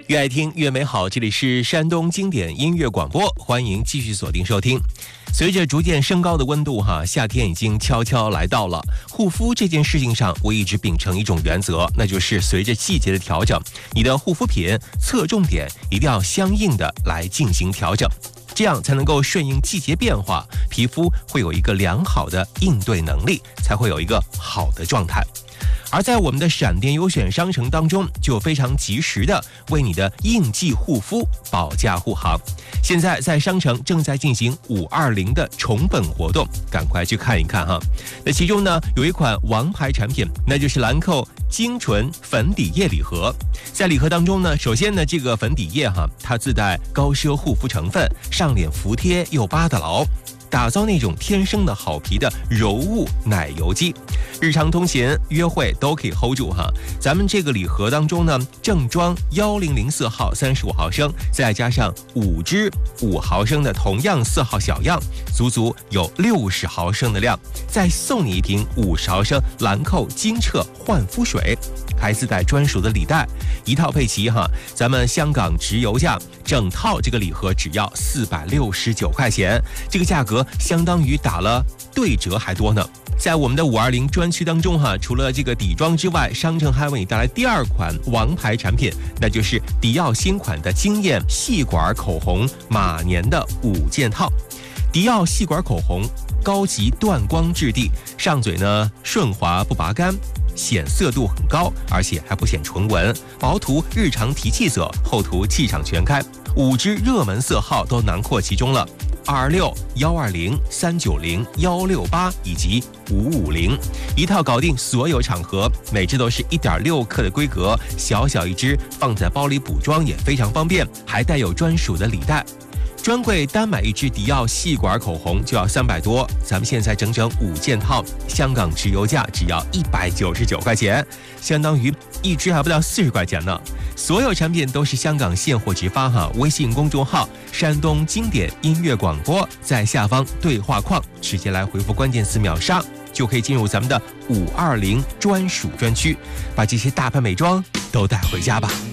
越爱听越美好，这里是山东经典音乐广播，欢迎继续锁定收听。随着逐渐升高的温度夏天已经悄悄来到了。护肤这件事情上，我一直秉承一种原则，那就是随着季节的调整，你的护肤品侧重点一定要相应的来进行调整，这样才能够顺应季节变化，皮肤会有一个良好的应对能力，才会有一个好的状态。而在我们的闪电优选商城当中，就非常及时的为你的应季护肤保驾护航。现在在商城正在进行520的重本活动，赶快去看一看哈。那其中呢，有一款王牌产品，那就是兰蔻精纯粉底液礼盒。在礼盒当中呢，首先呢，这个粉底液它自带高奢护肤成分，上脸服帖又扒得牢，打造那种天生的好皮的柔雾奶油肌，日常通勤约会都可以 hold 住哈。咱们这个礼盒当中呢，正装1004号35毫升，再加上5支5毫升的同样4号小样，足足有60毫升的量，再送你一瓶50毫升兰蔻精澈焕肤水，还自带专属的礼袋，一套配齐咱们香港直邮价整套这个礼盒只要469块钱，这个价格相当于打了对折还多呢。在我们的520专区当中除了这个底妆之外，商城还为你带来第二款王牌产品，那就是迪奥新款的惊艳细管口红马年的5件套。迪奥细管口红高级断光质地，上嘴呢顺滑不拔干，显色度很高，而且还不显唇纹，薄涂日常提气色，厚涂气场全开，5支热门色号都囊括其中了，226、120、390、168以及550，一套搞定所有场合，每支都是1.6克的规格，小小一支，放在包里补妆也非常方便，还带有专属的礼袋。专柜单买一支迪奥细管口红就要300多，咱们现在整整5件套，香港直邮价只要199块钱，相当于一支还不到40块钱呢。所有产品都是香港现货直发微信公众号山东经典音乐广播，在下方对话框直接来回复关键词秒杀，就可以进入咱们的520专属专区，把这些大牌美妆都带回家吧。